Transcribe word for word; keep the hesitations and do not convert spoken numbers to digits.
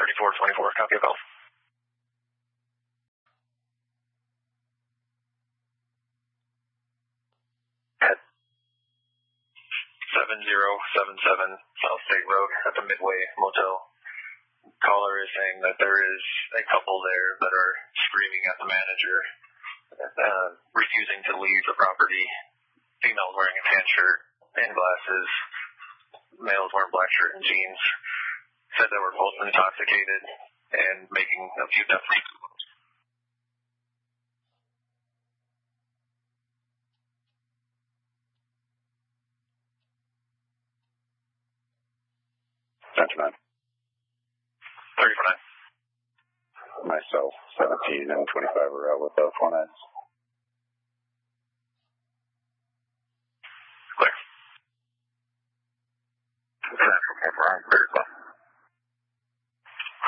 thirty-four twenty-four, copy a call. seven zero seven seven South State Road at the Midway Motel. Caller is saying that there is a couple there that are screaming at the manager, uh, refusing to leave the property. Female wearing a tan shirt and glasses. Males wearing black shirt and jeans. Said they were both intoxicated and making a few deathly moves. Gentlemen. thirty-four nine. Myself, seventeen and twenty-five are out with the four nines.